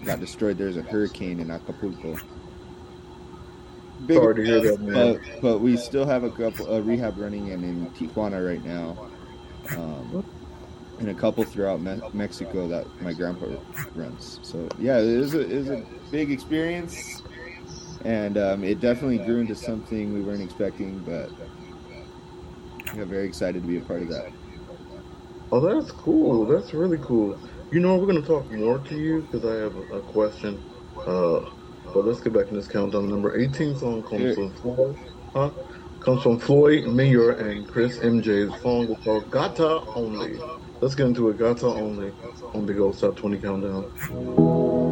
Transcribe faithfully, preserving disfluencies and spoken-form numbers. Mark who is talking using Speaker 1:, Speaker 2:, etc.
Speaker 1: got destroyed. There's a hurricane in Acapulco. Big,
Speaker 2: Sorry to hear that, man.
Speaker 1: but but we still have a couple a rehab running in in Tijuana right now, um, and a couple throughout Me Mexico that my grandpa runs. So yeah, it is a it is a big experience, and um, it definitely grew into something we weren't expecting, but we got very excited to be a part of that.
Speaker 2: Oh, that's cool. That's really cool. You know, we're going to talk more to you because I have a, a question. Uh, but let's get back in this countdown. Number eighteen song comes
Speaker 1: Here,
Speaker 2: from Floyd, huh? Comes from Floyd Mayor and Chris M J's song is called Gata Only. Let's get into it. Gata Only on the Ghost Top twenty Countdown.